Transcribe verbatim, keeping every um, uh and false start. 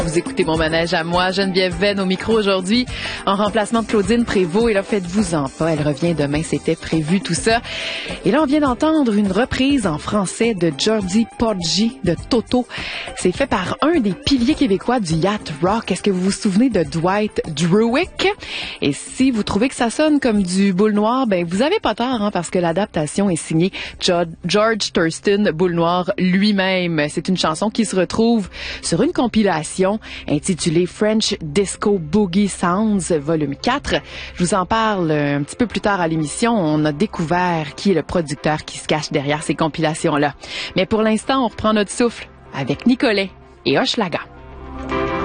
Vous écoutez Mon Manège à moi, Geneviève Venn au micro aujourd'hui, en remplacement de Claudine Prévost. Et là, faites-vous-en pas, elle revient demain, c'était prévu tout ça. Et là, on vient d'entendre une reprise en français de Georgie Porgy de Toto. C'est fait par un des piliers québécois du yacht rock. Est-ce que vous vous souvenez de Dwight Druick? Et si vous trouvez que ça sonne comme du Boule Noire, ben vous avez pas tort, hein, parce que l'adaptation est signée George Thurston Boule Noire lui-même. C'est une chanson qui se retrouve sur une compilation intitulée French Disco Boogie Sounds volume quatre. Je vous en parle un petit peu plus tard à l'émission. On a découvert qui est le producteur qui se cache derrière ces compilations-là. Mais pour l'instant, on reprend notre souffle avec Nicolet et Hochelaga.